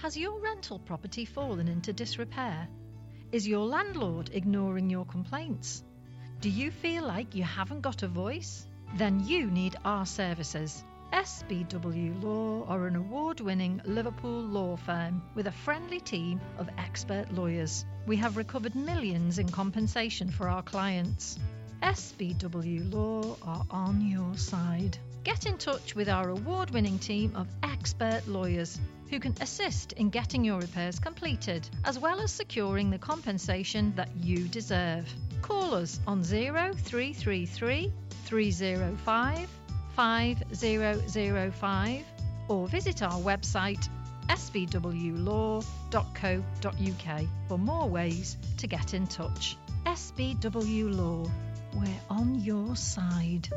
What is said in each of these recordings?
Has your rental property fallen into disrepair? Is your landlord ignoring your complaints? Do you feel like you haven't got a voice? Then you need our services. SBW Law are an award-winning Liverpool law firm with a friendly team of expert lawyers. We have recovered millions in compensation for our clients. SBW Law are on your side. Get in touch with our award-winning team of expert lawyers who can assist in getting your repairs completed, as well as securing the compensation that you deserve. Call us on 0333 305 5005 or visit our website sbwlaw.co.uk for more ways to get in touch. SBW Law, we're on your side.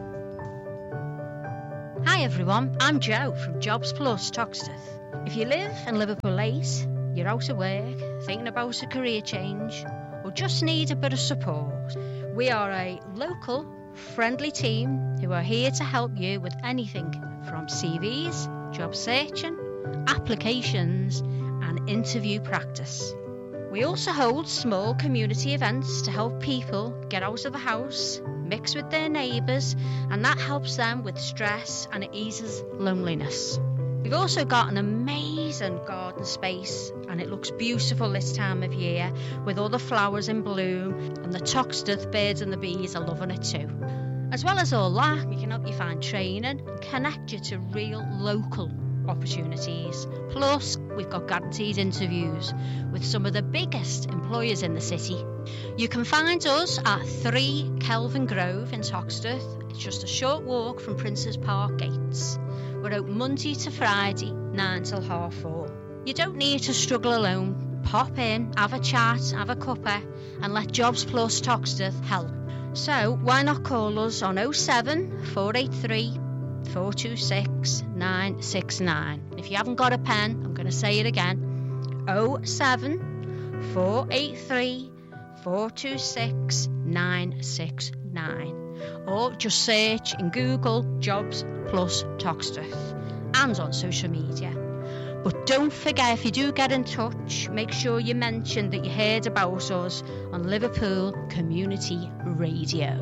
Hi everyone, I'm Jo from Jobs Plus Toxteth. If you live in Liverpool 8, you're out of work, thinking about a career change, or just need a bit of support, we are a local, friendly team who are here to help you with anything from CVs, job searching, applications, and interview practice. We also hold small community events to help people get out of the house, mix with their neighbours, and that helps them with stress and it eases loneliness. We've also got an amazing garden space and it looks beautiful this time of year with all the flowers in bloom, and the Toxteth birds and the bees are loving it too. As well as all that, we can help you find training and connect you to real local opportunities. Plus, we've got guaranteed interviews with some of the biggest employers in the city. You can find us at 3 Kelvin Grove in Toxteth. It's just a short walk from Princes Park gates. We're open Monday to Friday, 9 till 4:30. You don't need to struggle alone. Pop in, have a chat, have a cuppa, and let Jobs Plus Toxteth help. So why not call us on 07 483 426 969. If you haven't got a pen, I'm going to say it again. 07 483 426 969. Or just search in Google Jobs Plus Toxteth and on social media. But don't forget, if you do get in touch, make sure you mention that you heard about us on Liverpool Community Radio.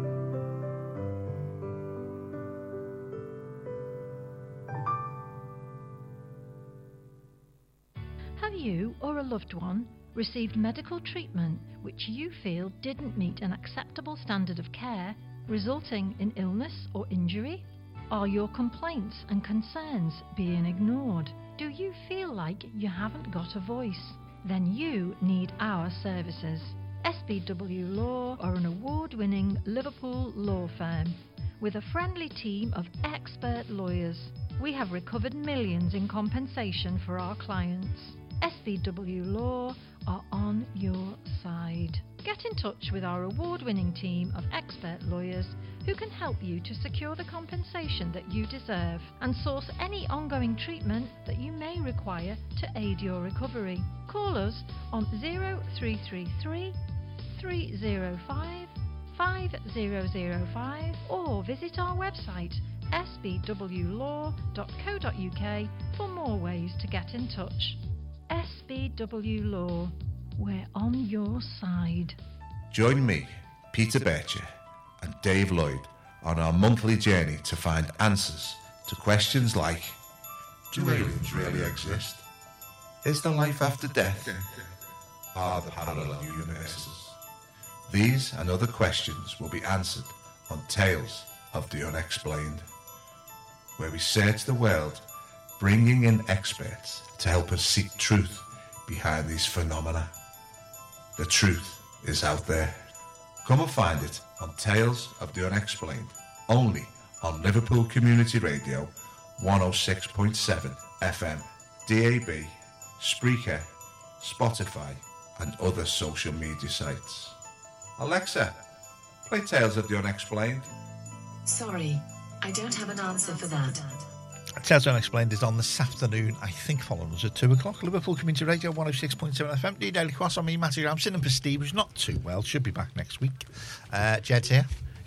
Have you or a loved one received medical treatment which you feel didn't meet an acceptable standard of care, resulting in illness or injury? Are your complaints and concerns being ignored? Do you feel like you haven't got a voice? Then you need our services. SBW Law are an award-winning Liverpool law firm with a friendly team of expert lawyers. We have recovered millions in compensation for our clients. SBW Law are on your side. Get in touch with our award-winning team of expert lawyers who can help you to secure the compensation that you deserve and source any ongoing treatment that you may require to aid your recovery. Call us on 0333 305 5005 or visit our website sbwlaw.co.uk for more ways to get in touch. SBW Law, we're on your side. Join me, Peter Bircher, and Dave Lloyd on our monthly journey to find answers to questions like: do aliens really exist? Is there life after death? Are there parallel universes? These and other questions will be answered on Tales of the Unexplained, where we search the world, bringing in experts to help us seek truth behind these phenomena. The truth is out there. Come and find it on Tales of the Unexplained, only on Liverpool Community Radio 106.7 FM, DAB, Spreaker, Spotify and other social media sites. Alexa, play Tales of the Unexplained. Sorry, I don't have an answer for that. Tales Unexplained is on this afternoon, I think, following us at 2 o'clock. Liverpool Community Radio 106.7 FM. New Daily Cross on me, Matty Ramsden, and for Steve, who's not too well, should be back next week. Jed's here.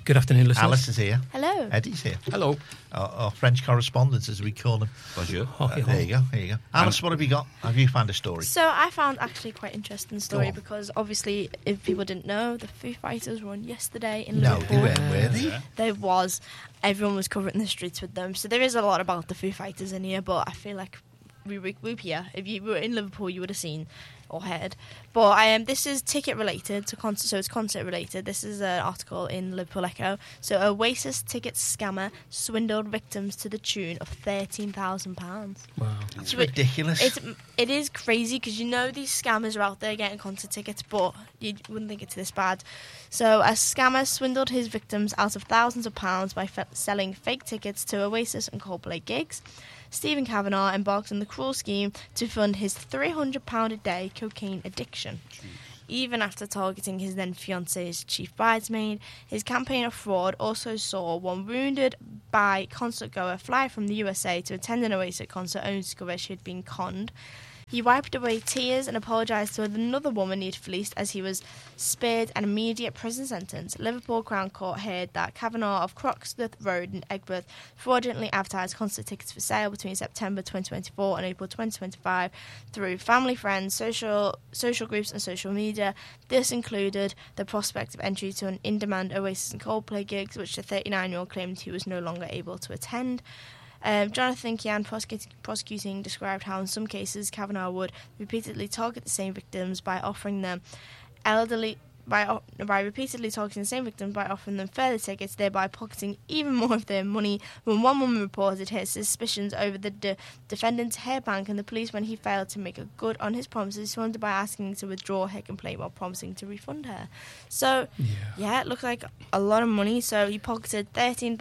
Good afternoon, listeners. Alice is here. Hello. Eddie's here. Hello. Our French correspondents, as we call them. Bonjour. There you go. Alice, what have you got? Have you found a story? So I found actually quite interesting story because obviously, if people didn't know, the Foo Fighters won yesterday in Liverpool. Were they? There was. Everyone was covering the streets with them. So there is a lot about the Foo Fighters in here, but I feel like we here. If you were in Liverpool, you would have seen or heard. But this is ticket related to concert, so it's concert related. This is an article in Liverpool Echo. So Oasis ticket scammer swindled victims to the tune of £13,000. Wow, that's ridiculous. It is crazy because these scammers are out there getting concert tickets, but you wouldn't think it's this bad. So a scammer swindled his victims out of thousands of pounds by selling fake tickets to Oasis and Coldplay gigs. Stephen Kavanagh embarked on the cruel scheme to fund his £300 a day cocaine addiction. Even after targeting his then fiance's chief bridesmaid, his campaign of fraud also saw one wounded by concert goer fly from the USA to attend an Oasis concert only to discover she had been conned. He wiped away tears and apologised to another woman he'd fleeced as he was spared an immediate prison sentence. Liverpool Crown Court heard that Kavanagh of Croxteth Road in Egbert fraudulently advertised concert tickets for sale between September 2024 and April 2025 through family, friends, social groups and social media. This included the prospect of entry to an in-demand Oasis and Coldplay gigs, which the 39-year-old claimed he was no longer able to attend. Jonathan Kian, prosecuting, described how in some cases Kavanagh would repeatedly target the same victims by offering them further tickets, thereby pocketing even more of their money. When one woman reported her suspicions over the defendant's hair bank, and the police, when he failed to make good on his promises, responded by asking to withdraw her complaint while promising to refund her. So, it looked like a lot of money. So he pocketed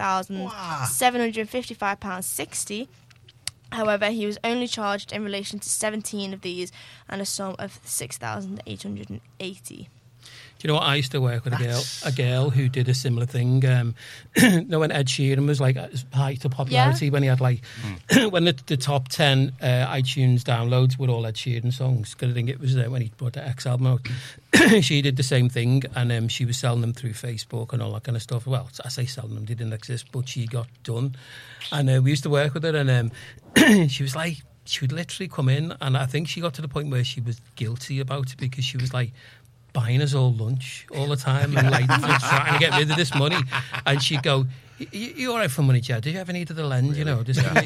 £13,755.60. However, he was only charged in relation to 17 of these and a sum of $6,880. Do you know what? I used to work with a girl who did a similar thing. When Ed Sheeran was like at his height of popularity, when he had when the top 10 iTunes downloads were all Ed Sheeran songs, because I think it was when he brought the X album out. She did the same thing, and she was selling them through Facebook and all that kind of stuff. Well, I say selling them, they didn't exist, but she got done. And we used to work with her, and she was like, she would literally come in, and I think she got to the point where she was guilty about it because she was like, buying us all lunch all the time and trying to get rid of this money. And she'd go, you all right for money, Jed? Did you ever need the lens, Just give me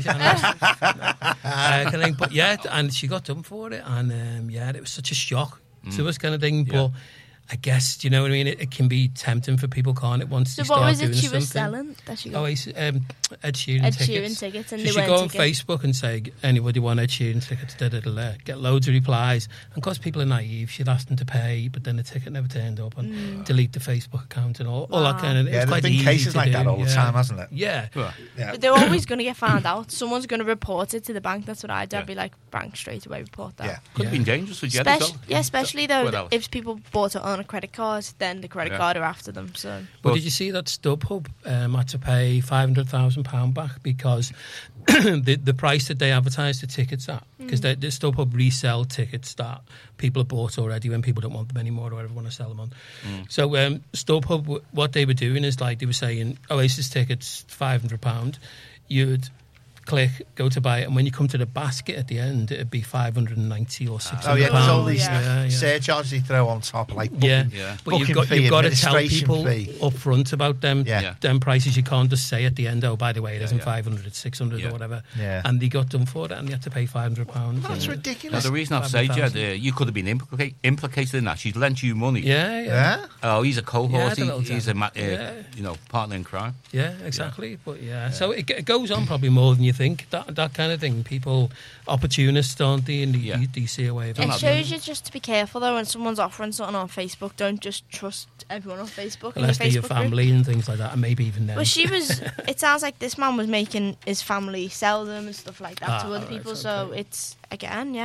but and she got done for it. And it was such a shock to us kind of thing. But I guess, do you know what I mean? It can be tempting for people, can't it? Once you start doing something. So what was it she was selling? That she got? Ed Sheeran tickets. And you go on Facebook and say, anybody want Ed Sheeran tickets? Get loads of replies. And because people are naive, she'd ask them to pay, but then the ticket never turned up, and delete the Facebook account and all that kind of thing. Yeah, there's been cases like that all the time, hasn't it? Yeah. But they're always going to get found out. Someone's going to report it to the bank. That's what I'd do. I'd be like, bank straight away, report that. Yeah. Could have been dangerous for Jed as well. Yeah, especially though, if people bought it on a credit card, then the credit card are after them. So, but did you see that StubHub had to pay £500,000 back because the price that they advertised the tickets at, because the StubHub resell tickets that people have bought already when people don't want them anymore or whatever want to sell them on. So StubHub, what they were doing is they were saying Oasis tickets £500, you'd click, go to buy it, and when you come to the basket at the end, it'd be $590 or $600. Oh yeah, there's all these surcharges you throw on top, like booking, but you've got to tell people up front about them prices. You can't just say at the end, oh, by the way, it isn't 500, it's 600 or whatever. Yeah. And they got done for it, and they had to pay £500. That's ridiculous. Now, the reason I've said, Jed, you could have been implicated in that. She's lent you money. Yeah. Oh, he's a cohort. He's a partner in crime. Yeah, exactly. But so it goes on probably more than you think, that kind of thing. People, opportunists, aren't they? And they see a way of it. It shows you just to be careful though when someone's offering something on Facebook. Don't just trust everyone on Facebook. Unless they're your family and things like that, and maybe even them. Well, it sounds like this man was making his family sell them and stuff like that to other people. Okay. So it's again,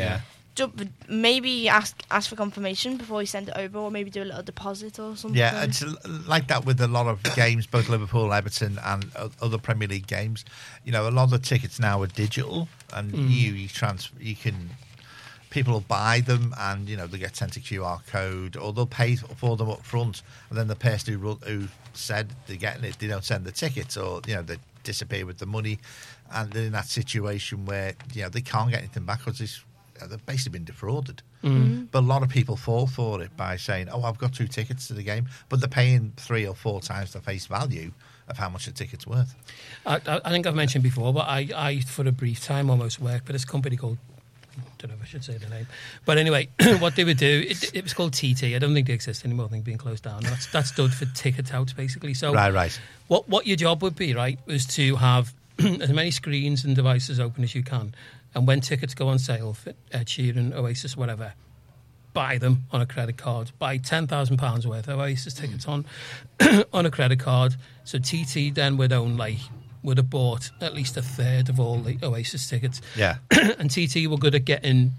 maybe ask for confirmation before you send it over, or maybe do a little deposit or something. Yeah, it's like that with a lot of games, both Liverpool, Everton and other Premier League games. A lot of the tickets now are digital, and you can people will buy them, and they get sent a QR code, or they'll pay for them up front, and then the person who said they're getting it, they don't send the tickets, or they disappear with the money, and they're in that situation where they can't get anything back because they've basically been defrauded. But a lot of people fall for it by saying, "Oh, I've got 2 tickets to the game," but they're paying 3 or 4 times the face value of how much the ticket's worth. I think I've mentioned before, but I for a brief time almost worked for this company called, I don't know if I should say the name, but anyway, what they would do, it was called TT. I don't think they exist anymore. I think being closed down. That stood for ticket out, basically. So right. What your job would be, right, was to have as many screens and devices open as you can, and when tickets go on sale for Ed Sheeran, Oasis, whatever, buy them on a credit card. Buy £10,000 worth of Oasis tickets on a credit card. So TT then would have bought at least a third of all the Oasis tickets. Yeah. And TT were good at getting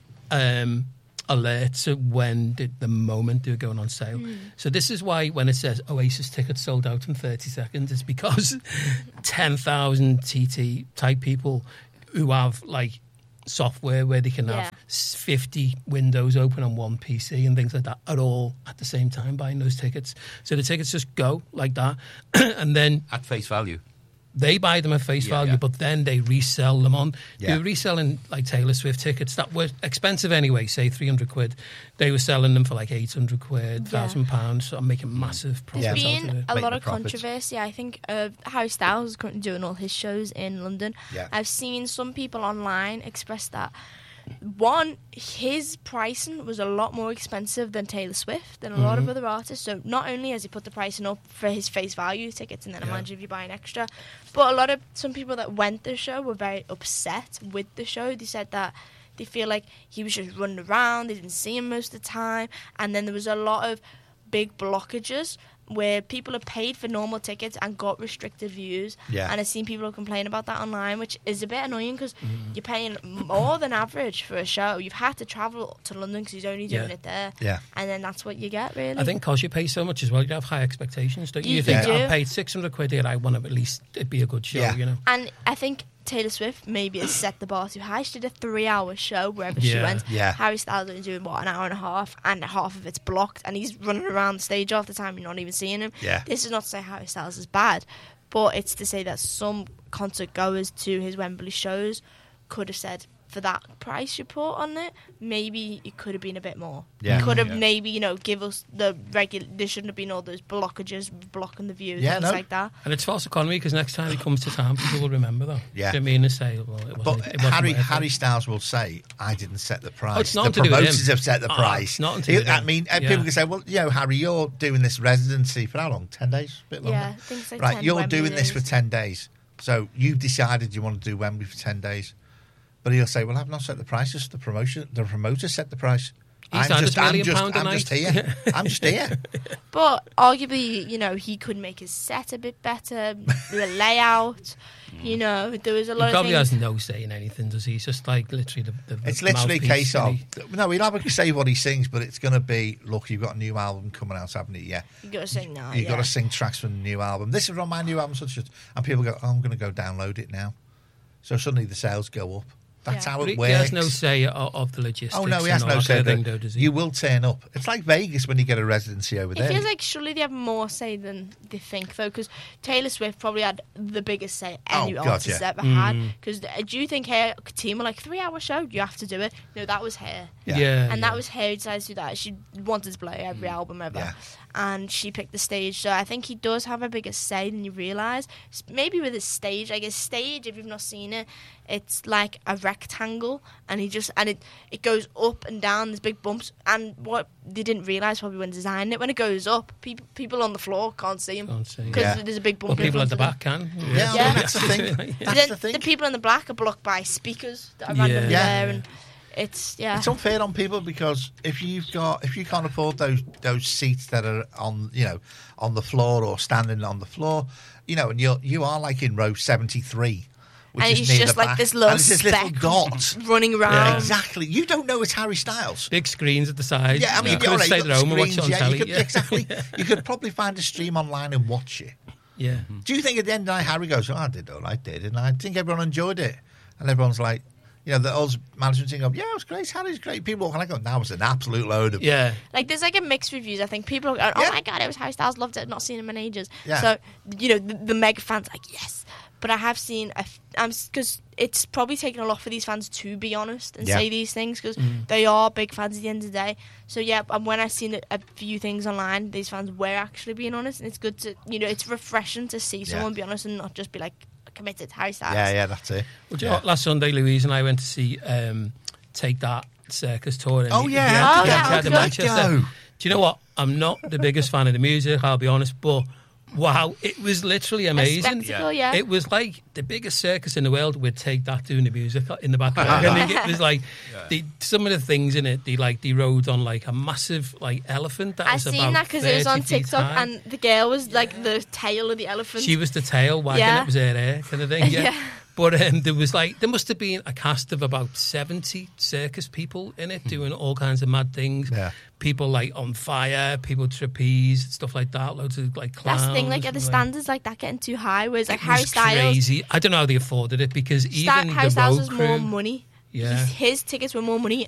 alerts of when the moment they were going on sale. So this is why when it says Oasis tickets sold out in 30 seconds, it's because 10,000 TT type people who have software where they can have 50 windows open on one PC and things like that are all at the same time buying those tickets. So the tickets just go like that. And then At face value. they buy them at face value, but then they resell them on. Yeah. They were reselling Taylor Swift tickets that were expensive anyway, say £300. They were selling them for £800, £1,000, so I'm making massive profits There's out of been it. a Make lot the of profits. controversy. I think Harry Styles is currently doing all his shows in London. Yeah. I've seen some people online express that, one, his pricing was a lot more expensive than Taylor Swift and a lot of other artists. So not only has he put the pricing up for his face value tickets, and then imagine if you buy an extra, but some people that went to the show were very upset with the show. They said that they feel like he was just running around, they didn't see him most of the time, and then there was a lot of big blockages where people have paid for normal tickets and got restricted views. Yeah. And I've seen people complain about that online, which is a bit annoying because you're paying more than average for a show. You've had to travel to London because he's only doing it there. Yeah. And then that's what you get, really. I think because you pay so much as well, you have high expectations, don't you? You You think, do. I paid £600 here, I want to at least it be a good show, Yeah. And I think Taylor Swift maybe has set the bar too high. She did a 3-hour show wherever she Yeah. went. Yeah. Harry Styles is doing, an hour and a half, and half of it's blocked, and he's running around the stage half the time, you're not even seeing him. Yeah. This is not to say Harry Styles is bad, but it's to say that some concert goers to his Wembley shows could have said, for that price you put on it, maybe it could have been a bit more. Yeah. You could have maybe, give us the regular. There shouldn't have been all those blockages blocking the views Yeah, and things no. like that. And it's false economy because next time he comes to town, people will remember that. Yeah. Do you mean to say, well, it wasn't, But it wasn't worth it. Harry Styles will say, I didn't set the price. it's the nothing to do with promoters him. have set the Oh, price. it's nothing to do with I him. mean, Yeah. people can say, well, Harry, you're doing this residency for how long? 10 days? A bit longer? Yeah, I think it's like Right, 10 you're Wembley doing this for days. 10 days. So you've decided you want to do Wembley for 10 days. But he'll say, well, I've not set the price, it's the promoter set the price. He's earned £1 million a I'm night. just here. I'm just here. But arguably, he could make his set a bit better, the layout. There was a He lot of probably things. has no say in anything, does he? He's just literally the It's literally a mouthpiece, case of, isn't he? no, he'll have a say what he sings, but it's going to be, look, you've got a new album coming out, haven't you? Yeah. You got to say no. You've got to sing tracks from the new album. This is on my new album, such and such. And people go, oh, I'm going to go download it now. So suddenly the sales go up. That's Yeah. how But it he works. has no say of the logistics. Oh, no, he has and all no that say. kind of thing, Though. though, does he? You will turn up. It's like Vegas when you get a residency over It there. feels like surely they have more say than they think, though, because Taylor Swift probably had the biggest say any God, artist yeah. ever had. Because do you think her team were like 3-hour show? You have to do it. No, that was her. Yeah. And that was her who decided to do that. She wanted to play every album ever. Yeah. And she picked the stage. So I think he does have a bigger say than you realise. Maybe with his stage, like his stage, if you've not seen it, it's like a rectangle, and it goes up and down. There's big bumps, and what they didn't realise probably when designing it, when it goes up, people on the floor can't see him Can't see. because Yeah. there's a big bump. Well, in people at front the of back can. Yeah, Yeah. that's the thing. them. That's Then the thing. the people in the black are blocked by speakers that are randomly Yeah. there, and it's It's unfair on people because if you can't afford those seats that are on the floor or standing on the floor, and you are like in row 73. Which and is it's near just the like back, this little and it's this little speck dot. running around. Exactly. You don't know it's Harry Styles. Big screens at the side. Yeah, I mean, you could all have right, stayed you've at got home and watched it on screens, telly. you could, exactly. You could probably find a stream online and watch it. Yeah. Do you think at the end of the night Harry goes, I did all right, didn't I? I think everyone enjoyed it. And everyone's like, you know, the old management team go, yeah, it was great, Harry's great. People walking, I go, now it's an absolute load of... Yeah. Like, there's, like, a mixed reviews. I think people are going, oh, Yeah. my God, it was Harry Styles, loved it, I've not seen him in ages. Yeah. So, you know, the mega fans like, yes. But I have seen, because it's probably taken a lot for these fans to be honest and say these things, because they are big fans at the end of the day. So, yeah, and when I've seen a few things online, these fans were actually being honest, and it's good to, you know, it's refreshing to see someone be honest and not just be, like, committed Harry Styles. Yeah, that's it. Well, do you know what, last Sunday, Louise and I went to see Take That circus tour. In Manchester. Go. Do you know what? I'm not the biggest fan of the music, I'll be honest, but wow, it was literally amazing. A spectacle, yeah. It was like the biggest circus in the world would Take That doing the music in the background. I think it was like some of the things in it. They rode on like a massive like elephant. That I was seen about that because it was 30 on feet TikTok, high. and the girl was like the tail of the elephant. She was the tail wagging. Yeah. It was her hair kind of thing. Yeah. Yeah. But there must have been a cast of about 70 circus people in it doing all kinds of mad things. Yeah. People like on fire, people trapeze, stuff like that. Loads of like clowns. That's the thing, like, are the standards like that getting too high? Whereas like Harry was Styles, crazy. I don't know how they afforded it because even Harry the Styles road was crew, more money. Yeah. His tickets were more money,